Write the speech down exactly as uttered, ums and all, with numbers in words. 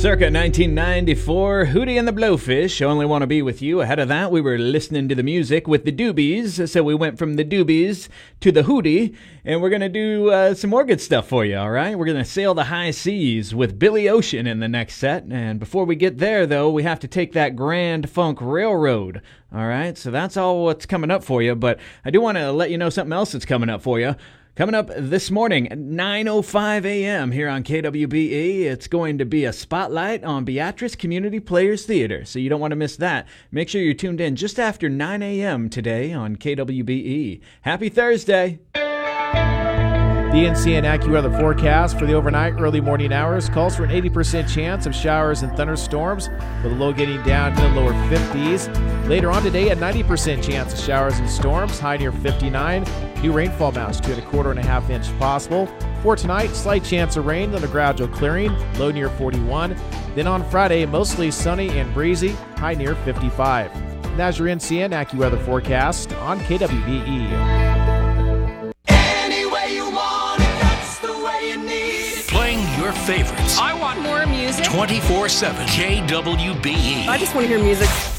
Circa nineteen ninety-four, Hootie and the Blowfish, Only Want to Be With You. Ahead of that, we were listening to the music with the Doobies, so we went from the Doobies to the Hootie, and we're going to do uh, some more good stuff for you, all right? We're going to sail the high seas with Billy Ocean in the next set, and before we get there, though, we have to take that Grand Funk Railroad, all right? So that's all what's coming up for you, but I do want to let you know something else that's coming up for you. Coming up this morning at nine oh five a.m. here on K W B E, it's going to be a spotlight on Beatrice Community Players Theater, so you don't want to miss that. Make sure you're tuned in just after nine a.m. today on K W B E. Happy Thursday! The N C N AccuWeather forecast for the overnight early morning hours calls for an eighty percent chance of showers and thunderstorms, with a low getting down to the lower fifties. Later on today, a ninety percent chance of showers and storms, high near fifty-nine. New rainfall amounts to a quarter and a half inch possible. For tonight, slight chance of rain, then a gradual clearing, low near forty-one. Then on Friday, mostly sunny and breezy, high near fifty-five. And that's your N C N AccuWeather forecast on K W B E. Playing your favorites. I want more music. twenty-four seven K W B E. I just want to hear music.